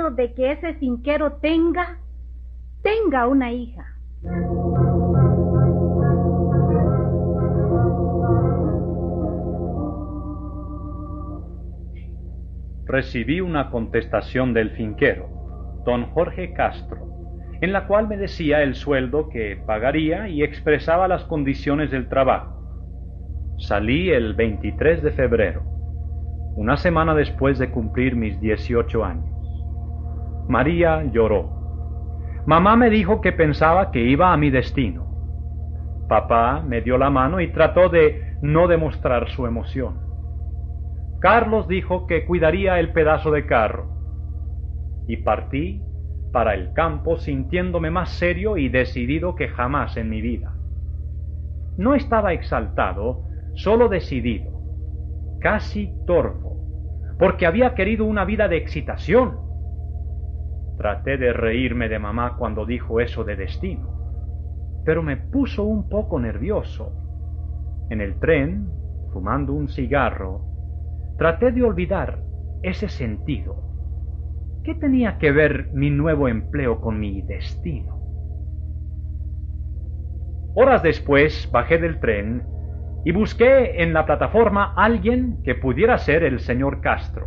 miedo de que ese finquero tenga una hija. Recibí una contestación del finquero, don Jorge Castro, en la cual me decía el sueldo que pagaría y expresaba las condiciones del trabajo. Salí el 23 de febrero, una semana después de cumplir mis 18 años. María lloró. Mamá me dijo que pensaba que iba a mi destino. Papá me dio la mano y trató de no demostrar su emoción. Carlos dijo que cuidaría el pedazo de carro. Y partí para el campo sintiéndome más serio y decidido que jamás en mi vida. No estaba exaltado, solo decidido, casi torvo, porque había querido una vida de excitación. Traté de reírme de mamá cuando dijo eso de destino, pero me puso un poco nervioso. En el tren, fumando un cigarro, traté de olvidar ese sentido. ¿Qué tenía que ver mi nuevo empleo con mi destino? Horas después bajé del tren y busqué en la plataforma a alguien que pudiera ser el señor Castro.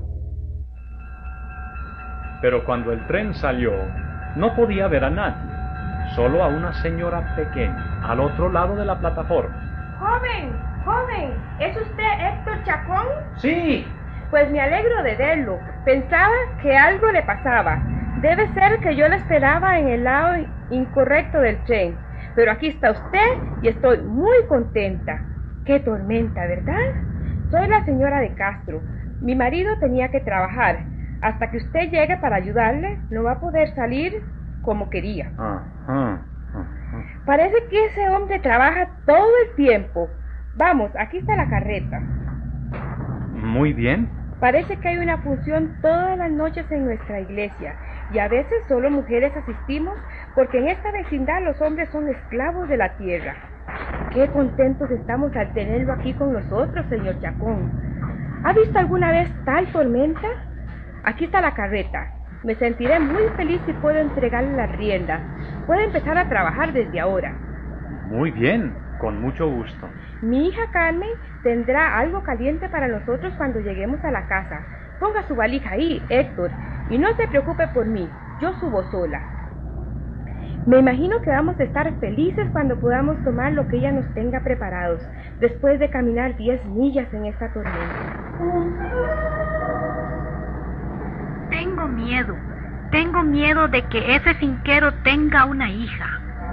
Pero cuando el tren salió, no podía ver a nadie, solo a una señora pequeña al otro lado de la plataforma. Joven, ¿es usted Héctor Chacón? Sí. Pues me alegro de verlo. Pensaba que algo le pasaba. Debe ser que yo lo esperaba en el lado incorrecto del tren. Pero aquí está usted y estoy muy contenta. ¡Qué tormenta!, ¿verdad? Soy la señora de Castro. Mi marido tenía que trabajar. Hasta que usted llegue para ayudarle, no va a poder salir como quería. Parece que ese hombre trabaja todo el tiempo. Vamos, aquí está la carreta. Muy bien. Parece que hay una función todas las noches en nuestra iglesia, y a veces solo mujeres asistimos, porque en esta vecindad los hombres son esclavos de la tierra. Qué contentos estamos al tenerlo aquí con nosotros, señor Chacón. ¿Ha visto alguna vez tal tormenta? Aquí está la carreta. Me sentiré muy feliz si puedo entregarle las riendas. Puede empezar a trabajar desde ahora. Muy bien, con mucho gusto. Mi hija Carmen tendrá algo caliente para nosotros cuando lleguemos a la casa. Ponga su valija ahí, Héctor, y no se preocupe por mí, yo subo sola. Me imagino que vamos a estar felices cuando podamos tomar lo que ella nos tenga preparados, después de caminar 10 millas en esta tormenta. Tengo miedo de que ese finquero tenga una hija.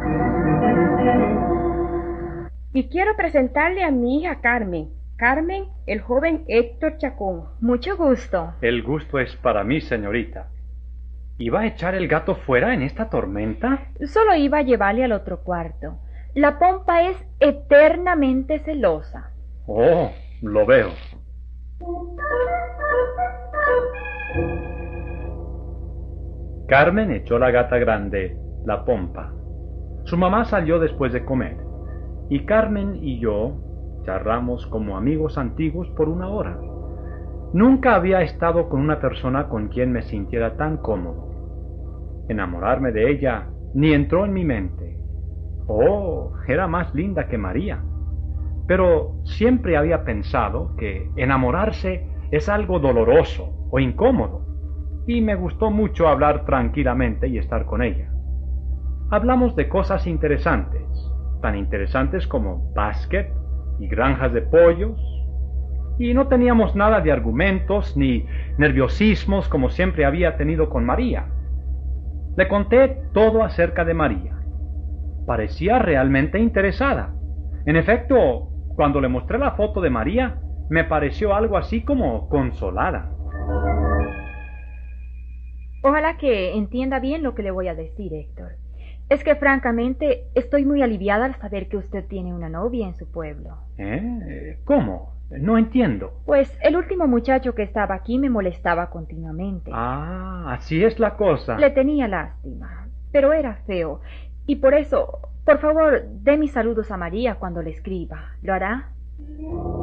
Y quiero presentarle a mi hija Carmen. Carmen, el joven Héctor Chacón. Mucho gusto. El gusto es para mí, señorita. ¿Y va a echar el gato fuera en esta tormenta? Solo iba a llevarle al otro cuarto. La pompa es eternamente celosa. Oh, lo veo. Carmen echó la gata grande, la pompa. Su mamá salió después de comer, y Carmen y yo charlamos como amigos antiguos por una hora. Nunca había estado con una persona con quien me sintiera tan cómodo. Enamorarme de ella ni entró en mi mente. Oh, era más linda que María. Pero siempre había pensado que enamorarse es algo doloroso o incómodo, y me gustó mucho hablar tranquilamente y estar con ella. Hablamos de cosas interesantes, tan interesantes como básquet y granjas de pollos, y no teníamos nada de argumentos ni nerviosismos como siempre había tenido con María. Le conté todo acerca de María. Parecía realmente interesada. En efecto, cuando le mostré la foto de María, me pareció algo así como consolada. Ojalá que entienda bien lo que le voy a decir, Héctor. Es que francamente estoy muy aliviada al saber que usted tiene una novia en su pueblo. ¿Cómo? No entiendo. Pues el último muchacho que estaba aquí me molestaba continuamente. Ah, así es la cosa. Le tenía lástima, pero era feo. Y por eso, por favor, dé mis saludos a María cuando le escriba. ¿Lo hará?